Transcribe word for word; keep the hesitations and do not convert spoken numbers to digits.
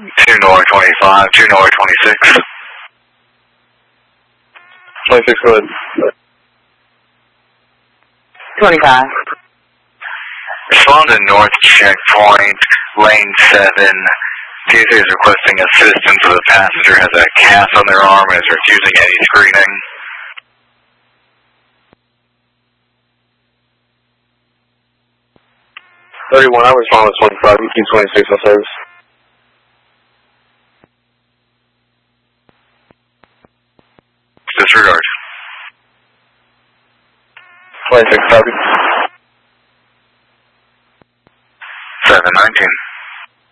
two North twenty-five, two North twenty-six. twenty-six, go ahead. twenty-five. Respond to North Checkpoint, lane seven. T S A is requesting assistance with a passenger has a cast on their arm and is refusing any screening. thirty-one, I respond with twenty-five, E Q twenty-six on service. Disregard. twenty-six, copy. seven nineteen.